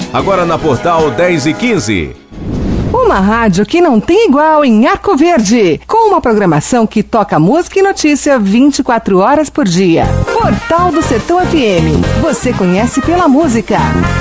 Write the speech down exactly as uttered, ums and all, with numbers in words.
agora na Portal dez e quinze. Uma rádio que não tem igual em Arco Verde, com uma programação que toca música e notícia vinte e quatro horas por dia. Portal do Sertão F M, você conhece pela música.